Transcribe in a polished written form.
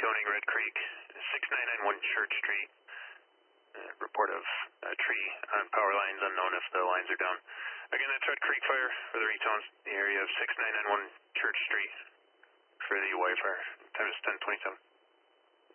rezoning Red Creek, 6991 Church Street. Report of a tree on power lines, unknown if the lines are down. Again, that's Red Creek Fire for the rezone, the area of 6991 Church Street for the Wi-Fi. Time is 10:27.